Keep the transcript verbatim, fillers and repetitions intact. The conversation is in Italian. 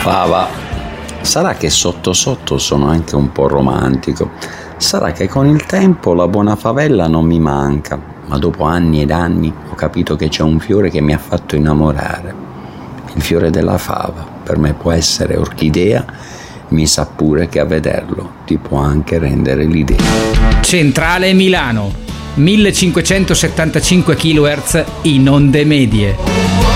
Fava, sarà che sotto sotto sono anche un po' romantico, sarà che con il tempo la buona favella non mi manca, ma dopo anni ed anni ho capito che c'è un fiore che mi ha fatto innamorare. Il fiore della fava per me può essere orchidea, mi sa pure che a vederlo ti può anche rendere l'idea. Centrale Milano, millecinquecentosettantacinque chilohertz in onde medie.